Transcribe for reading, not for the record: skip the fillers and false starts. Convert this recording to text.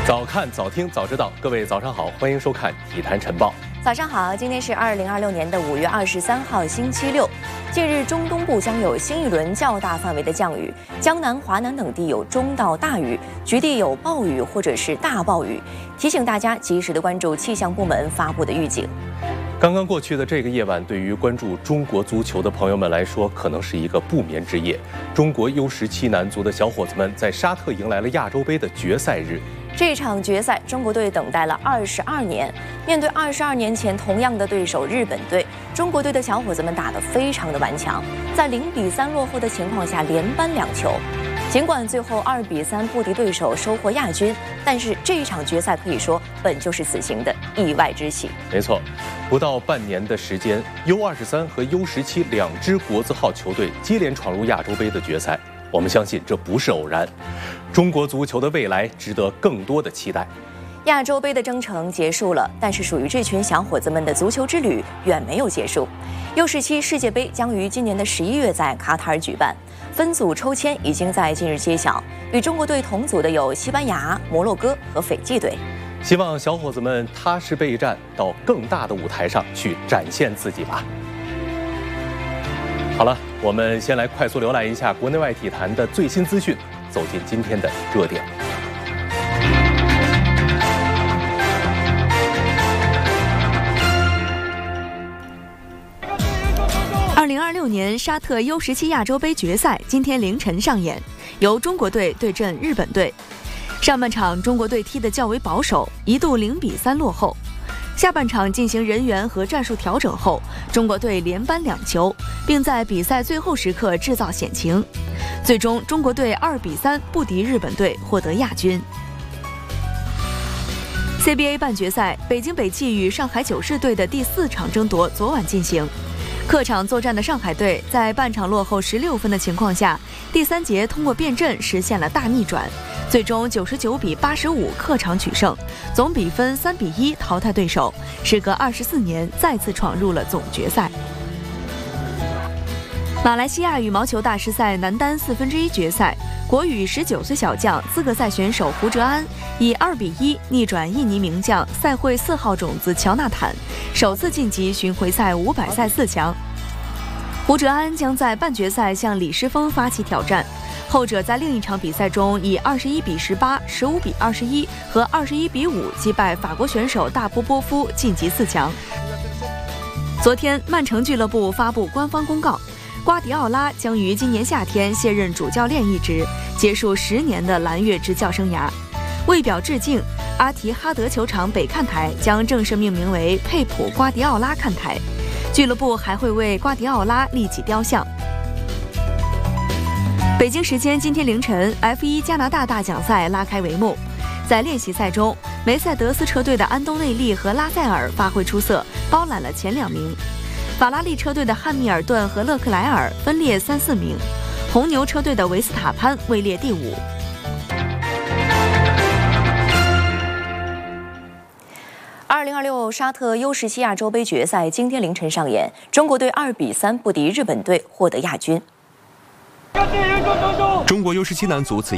早看早听早知道，各位早上好，欢迎收看《体坛晨报》。 早上好，今天是2026年的5月23号，星期六。近日，中东部将有新一轮较大范围的降雨，江南、华南等地有中到大雨，局地有暴雨或者是大暴雨，提醒大家及时的关注气象部门发布的预警。 刚刚过去的这个夜晚，对于关注中国足球的朋友们来说，可能是一个不眠之夜。中国 U17男足的小伙子们在沙特迎来了亚洲杯的决赛日。 这场决赛，中国队等待了22年。面对22年前同样的对手日本队，中国队的小伙子们打得非常的顽强，在0比3落后的情况下连扳2球。尽管最后2比3不敌对手，收获亚军，但是这一场决赛可以说本就是此行的意外之喜。 没错，不到半年的时间 ，U23和 U17两支国字号球队接连闯入亚洲杯的决赛。我们相信这不是偶然，中国足球的未来值得更多的期待。 亚洲杯的征程结束了，但是属于这群小伙子们的足球之旅远没有结束。U17世界杯将于今年的11月在卡塔尔举办，分组抽签已经在近日揭晓，与中国队同组的有西班牙、摩洛哥和斐济队。 希望小伙子们踏实备战，到更大的舞台上去展现自己吧。好了，我们先来快速浏览一下国内外体坛的最新资讯，走进今天的热点。 2026年沙特 U17亚洲杯决赛今天凌晨上演，由中国队对阵日本队。上半场中国队踢得较为保守，一度0比3落后。下半场进行人员和战术调整后，中国队连扳2球，并在比赛最后时刻制造险情。最终，中国队2比3不敌日本队，获得亚军。CBA 半决赛，北京北汽与上海九市队的第4场争夺昨晚进行。客场作战的上海队在半场落后16分的情况下，第3节通过变阵实现了大逆转。最终99比85客场取胜，总比分3比1淘汰对手，时隔24年再次闯入了总决赛。马来西亚羽毛球大师赛男单1/4决赛，国羽19岁小将资格赛选手胡哲安以2比1逆转印尼名将赛会4号种子乔纳坦，首次晋级巡回赛500赛4强。胡哲安将在半决赛向李诗峰发起挑战。后者在另一场比赛中以21比18、15比21和21比5击败法国选手大波波夫，晋级4强。昨天，曼城俱乐部发布官方公告，瓜迪奥拉将于今年夏天卸任主教练一职，结束10年的蓝月执教生涯。为表致敬，阿提哈德球场北看台将正式命名为佩普瓜迪奥拉看台，俱乐部还会为瓜迪奥拉立起雕像。北京时间今天凌晨 ，F1 加拿大大奖赛拉开帷幕。在练习赛中，梅赛德斯车队的安东内利和拉塞尔发挥出色，包揽了前2名。法拉利车队的汉密尔顿和勒克莱尔分列3、4名，红牛车队的维斯塔潘位列第5。 2026沙特 U17亚洲杯决赛今天凌晨上演，中国队2比3不敌日本队，获得亚军。 中国 U17男足此